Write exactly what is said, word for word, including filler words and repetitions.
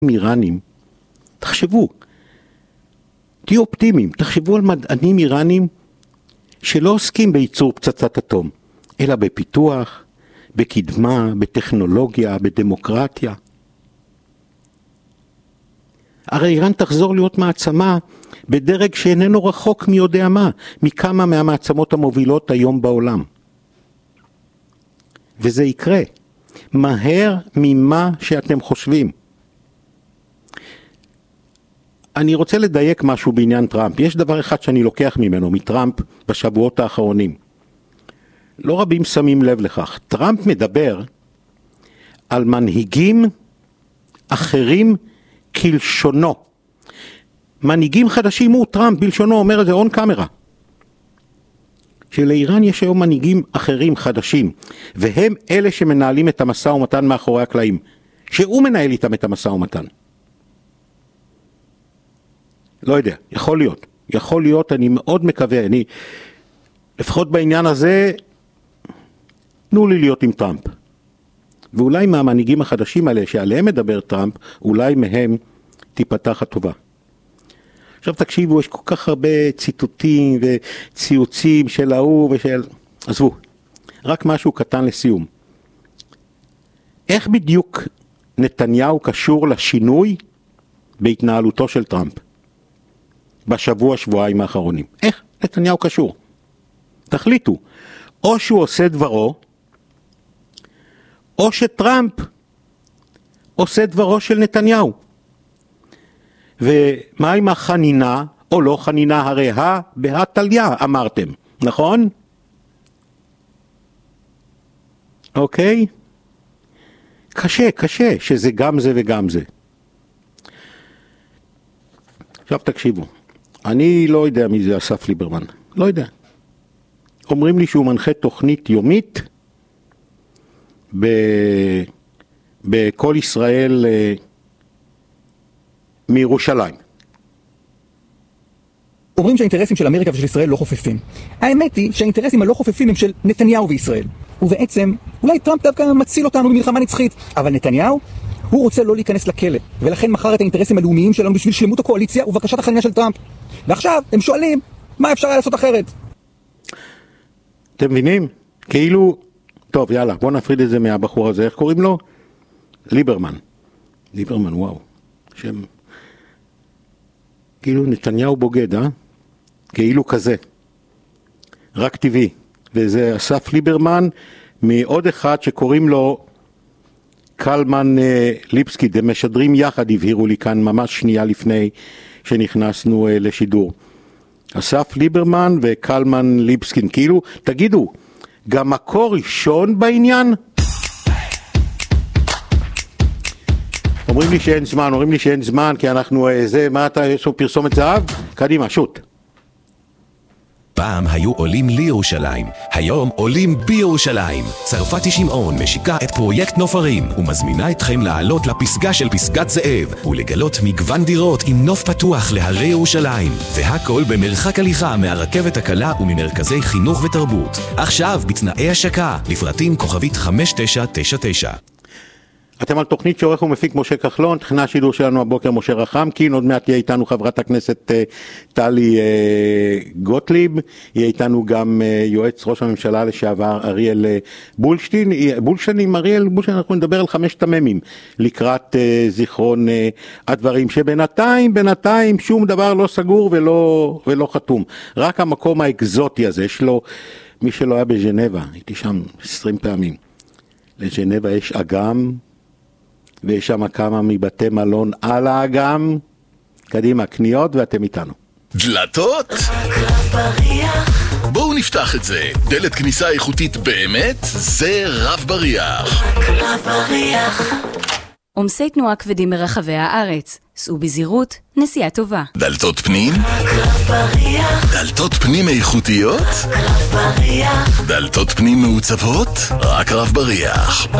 איראנים, תחשבו, תהיו אופטימיים, תחשבו על מדענים איראנים שלא עוסקים בייצור פצצת אטום, אלא בפיתוח, בקדמה, בטכנולוגיה, בדמוקרטיה. הרי איראן תחזור להיות מעצמה בדרג שאיננו רחוק מי יודע מה, מכמה מהמעצמות המובילות היום בעולם. וזה יקרה מהר ממה שאתם חושבים. אני רוצה לדייק משהו בעניין טראמפ. יש דבר אחד שאני לוקח ממנו, מטראמפ, בשבועות האחרונים. לא רבים שמים לב לכך. טראמפ מדבר על מנהיגים אחרים כלשונו. מנהיגים חדשים הוא טראמפ בלשונו, אומר את זה און קאמרה. שלאיראן יש היום מנהיגים אחרים חדשים, והם אלה שמנהלים את המשא ומתן מאחורי הקלעים, שהוא מנהל איתם את המשא ומתן. לא יודע, יכול להיות, יכול להיות, אני מאוד מקווה, אני, לפחות בעניין הזה, תנו לי להיות עם טראמפ. ואולי מהמנהיגים החדשים האלה שעליהם מדבר טראמפ, אולי מהם תיפתח הטובה. עכשיו תקשיבו, יש כל כך הרבה ציטוטים וציוצים של ההוא ושל... עזבו, רק משהו קטן לסיום. איך בדיוק נתניהו קשור לשינוי בהתנהלותו של טראמפ? בשבוע, שבועיים האחרונים. איך נתניהו קשור? תחליטו. או שהוא עושה דברו, או שטראמפ עושה דברו של נתניהו. ומה עם החנינה, או לא חנינה, הרי הא בהא תליא, אמרתם, נכון? אוקיי? קשה, קשה, שזה גם זה וגם זה. עכשיו תקשיבו, אני לא יודע מי זה אסף ליברמן, לא יודע. אומרים לי שהוא מנחה תוכנית יומית ב... בכל ישראל מירושלים. אומרים שהאינטרסים של אמריקה ושל ישראל לא חופפים. האמת היא שהאינטרסים הלא חופפים הם של נתניהו וישראל. ובעצם, אולי טראמפ דווקא מציל אותנו במלחמה נצחית. אבל נתניהו, הוא רוצה לא להיכנס לכלא. ולכן מכר את האינטרסים הלאומיים שלנו בשביל שלמות הקואליציה ובקשת החנינה של טראמפ. ועכשיו הם שואלים, מה אפשר היה לעשות אחרת? אתם מבינים? כאילו, טוב יאללה, בוא נפריד את זה מהבחור הזה. איך קוראים לו? ליברמן. ליברמן, וואו. שם... כאילו נתניהו בוגד, אה? כאילו כזה. רק טבעי. וזה אסף ליברמן מעוד אחד שקוראים לו קלמן אה, ליבסקי. הם משדרים יחד, הבהירו לי כאן ממש שנייה לפני שנכנסנו אה, לשידור. אסף ליברמן וקלמן ליבסקי. כאילו, תגידו, גם מקור ראשון בעניין? אומרים לי שאין זמן, אומרים לי שאין זמן, כי אנחנו, זה, מה אתה, יש לו פרסומת זהב? קדימה, שוט. פעם היו עולים לירושלים, היום עולים בירושלים. צרפתי שמעון משיקה את פרויקט נופרים ומזמינה אתכם לעלות לפסגה של פסגת זאב ולגלות מגוון דירות עם נוף פתוח להרי ירושלים, והכל במרחק הליכה מהרכבת הקלה וממרכזי חינוך ותרבות. עכשיו בתנאי השקה, לפרטים כוכבית חמש תשע תשע תשע. אתם על תוכנית שעורך ומפיק משה כחלון, תכנה השידור שלנו הבוקר משה רחמקין, עוד מעט יהיה איתנו חברת הכנסת טלי גוטליב, יהיה איתנו גם יועץ ראש הממשלה לשעבר אריאל בולשטיין, בולשטיין, אריאל בולשטיין, אנחנו נדבר על חמשת הממים לקראת זיכרון הדברים, שבינתיים, בינתיים שום דבר לא סגור ולא, ולא חתום, רק המקום האקזוטי הזה, יש לו, מי שלא היה בז'נבה, הייתי שם עשרים פעמים, לז'נבה יש אגם, ויש שם כמה מבתי מלון על האגם. קדימה, קניות ואתם איתנו. דלתות? בואו נפתח את זה. דלת כניסה איכותית באמת, זה רב בריח. רב בריח. עומסי תנועה כבדים מרחבי הארץ. סעו בזהירות, נסיעה טובה. דלתות פנים? דלתות פנים איכותיות? דלתות פנים מעוצבות? רק רב בריח.